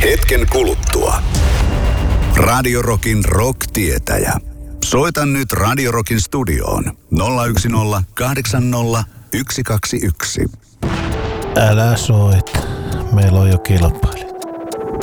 Hetken kuluttua. Radio Rockin rock-tietäjä. Soita nyt Radio Rockin studioon 010 80 121. Älä soit. Meillä on jo kilpailu.